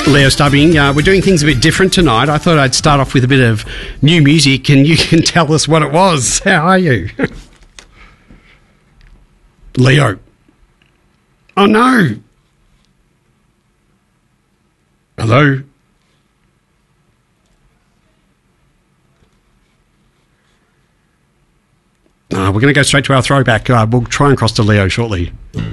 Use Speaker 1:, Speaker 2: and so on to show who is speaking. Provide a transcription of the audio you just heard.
Speaker 1: Leo Stubbing. We're doing things a bit different tonight. I thought I'd start off with a bit of new music and you can tell us what it was. How are you? Leo. Oh, no. Hello? We're going to go straight to our throwback. We'll try and cross to Leo shortly.